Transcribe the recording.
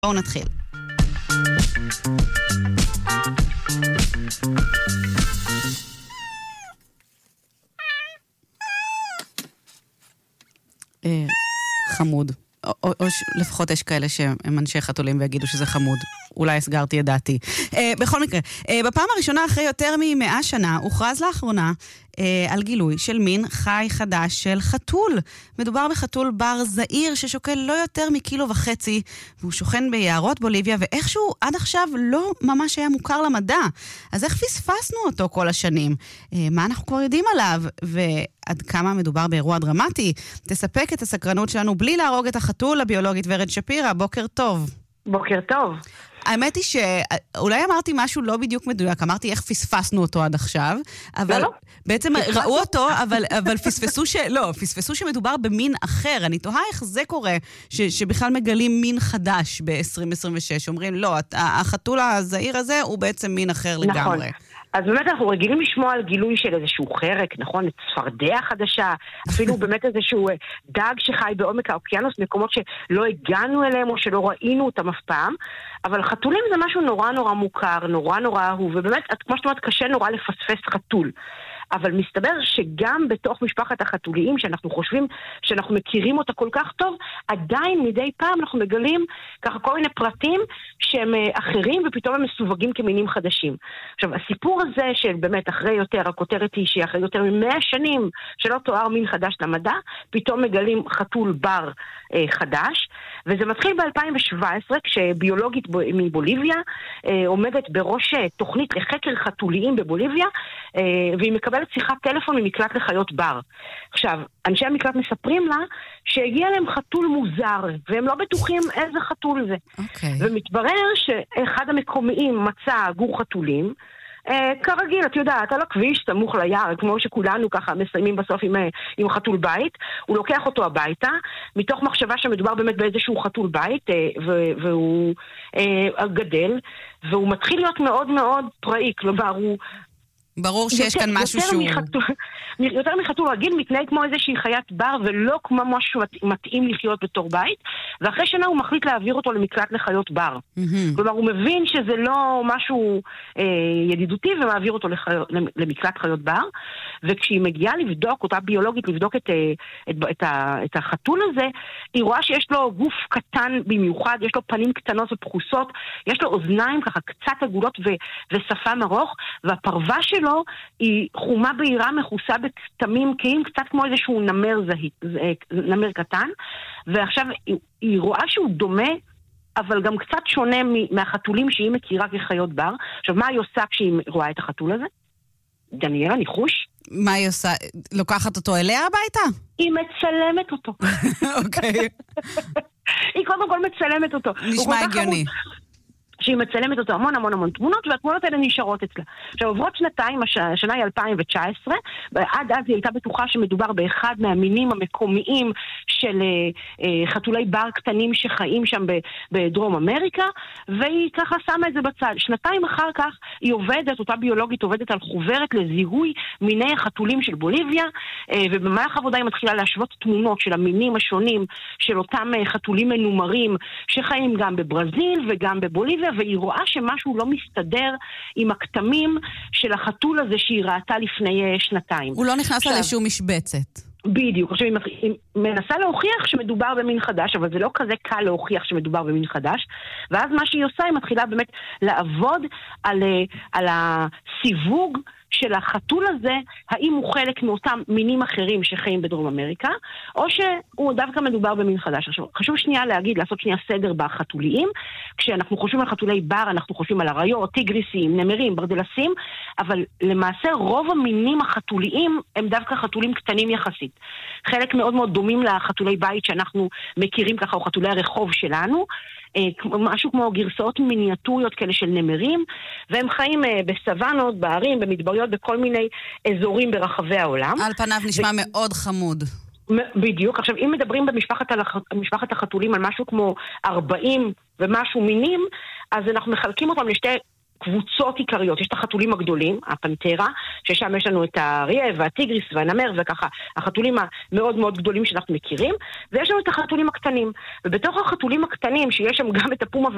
בואו נתחיל. חמוד. או לפחות יש כאלה שהם אנשי חתולים ויגידו שזה חמוד. אולי הסגרתי את דעתי. בכל מקרה, בפעם הראשונה אחרי יותר מ100 שנה, הוכרז לאחרונה על גילוי של מין חי חדש של חתול. מדובר בחתול בר זעיר ששוקל לא יותר מ1.5 קילו, והוא שוכן ביערות בוליביה, ואיכשהו עד עכשיו לא ממש היה מוכר למדע. אז איך פספסנו אותו כל השנים? מה אנחנו כבר יודעים עליו? ועד כמה מדובר באירוע דרמטי? תספק את הסקרנות שלנו בלי להרוג את החתול, הביולוגית ורד שפירא. בוקר טוב. בוקר טוב. האמת היא שאולי אמרתי משהו לא בדיוק מדויק, אמרתי איך פספסנו אותו עד עכשיו, אבל בעצם ראו אותו, אבל פספסו שמדובר במין אחר. אני תוהה איך זה קורה, שבכלל מגלים מין חדש ב-2026. אומרים, לא, החתול הזעיר הזה הוא בעצם מין אחר לגמרי. אז באמת אנחנו רגילים לשמוע על גילוי של איזשהו חרק, נכון? את צפרדע חדשה, אפילו באמת איזשהו דג שחי בעומק האוקיינוס, מקומות שלא הגענו אליהם או שלא ראינו אותם אף פעם, אבל חתולים זה משהו נורא נורא מוכר, נורא נורא אהוב, ובאמת, כמו שאת אומרת, קשה נורא לפספס חתול. אבל מסתבר שגם בתוך משפחת החתוליים, שאנחנו חושבים שאנחנו מכירים אותה כל כך טוב, עדיין מדי פעם אנחנו מגלים ככה כל מיני פרטים שהם אחרים, ופתאום הם מסווגים כמינים חדשים. עכשיו, הסיפור הזה של באמת אחרי יותר, הכותרת היא שאחרי יותר מ100 שנים שלא תואר מין חדש למדע, פתאום מגלים חתול בר חדש, וזה מתחיל ב-2017, כשביולוגית מבוליביה עומדת בראש תוכנית לחקר חתוליים בבוליביה, והיא מקבלת שיחת טלפון ממקלט לחיות בר. עכשיו, אנשי המקלט מספרים לה שהגיע להם חתול מוזר, והם לא בטוחים איזה חתול זה. ומתברר שאחד המקומיים מצא גור חתולים, כרגיל, את יודעת, על הכביש, סמוך ליער, כמו שכולנו ככה מסיימים בסוף עם חתול בית, הוא לוקח אותו הביתה, מתוך מחשבה שמדובר באמת באיזשהו חתול בית, והוא גדל, והוא מתחיל להיות מאוד מאוד פראי, כלומר הוא ברור שיש כאן משהו שהוא יותר מחתול רגיל, מתנהג כמו איזושהי חיית בר ולא כמו משהו מתאים לחיות בתור בית, ואחרי שנה הוא מחליט להעביר אותו למקלט לחיות בר. כלומר הוא מבין שזה לא משהו ידידותי ומעביר אותו למקלט חיות בר, וכשהיא מגיעה לבדוק, אותה ביולוגית לבדוק את החתול הזה, היא רואה שיש לו גוף קטן במיוחד, יש לו פנים קטנות ופחוסות, יש לו אוזניים ככה קצת עגולות ושפם ארוך, והפרווה שלו היא חומה בהירה, מכוסה בכתמים קיים, קצת כמו איזשהו נמר קטן, ועכשיו היא רואה שהוא דומה, אבל גם קצת שונה מהחתולים שהיא מכירה כחיות בר. עכשיו, מה היא עושה כשהיא רואה את החתול הזה? דניאלה, ניחוש? מה היא עושה? לוקחת אותו אליה הביתה? היא מצלמת אותו. אוקיי. היא קודם כל מצלמת אותו. נשמע הגיוני. שהיא מצלמת אותו המון תמונות, והתמונות האלה נשארות אצלה. עכשיו, עוברות שנתיים, השנה היא 2019, ועד אז היא הייתה בטוחה שמדובר באחד מהמינים המקומיים של חתולי בר קטנים שחיים שם בדרום אמריקה, והיא ככה שמה את זה בצד. שנתיים אחר כך היא עובדת, אותה ביולוגית עובדת על חוברת לזיהוי מיני החתולים של בוליביה, ובמהלך העבודה היא מתחילה להשוות תמונות של המינים השונים של אותם חתולים מנומרים שחיים גם בברזיל וגם בבוליביה, והיא רואה שמשהו לא מסתדר עם הכתמים של החתול הזה שהיא ראתה לפני שנתיים. הוא לא נכנס לה לשום משבצת. בדיוק. עכשיו היא מנסה להוכיח שמדובר במין חדש, אבל זה לא כזה קל להוכיח שמדובר במין חדש, ואז מה שהיא עושה, היא מתחילה באמת לעבוד על הסיווג של החתול הזה, האם הוא חלק מאותם מינים אחרים שחיים בדרום אמריקה, או שהוא דווקא מדובר במין חדש. עכשיו, חשוב שנייה לעשות שנייה סדר בחתוליים. כשאנחנו חושבים על חתולי בר, אנחנו חושבים על אריות, טיגריסים, נמרים, ברדלסים, אבל למעשה רוב המינים החתוליים הם דווקא חתולים קטנים יחסית. חלק מאוד מאוד דומים לחתולי בית שאנחנו מכירים ככה, או חתולי הרחוב שלנו, משהו כמו גרסאות מיניאטוריות כאלה של נמרים, והם חיים בסוונות, בערים, במדבריות, בכל מיני אזורים ברחבי העולם. על פניו נשמע מאוד חמוד. בדיוק. עכשיו, אם מדברים במשפחת החתולים על משהו כמו 40 ומשהו מינים, אז אנחנו מחלקים אותם לשתי קבוצות עיקריות. יש את החתולים הגדולים, הפנתרה, ששם יש לנו את האריה והטיגריס והנמר וככה, החתולים המאוד מאוד גדולים שאנחנו מכירים, ויש לנו את החתולים הקטנים. ובתוך החתולים הקטנים, שיש שם גם את הפומה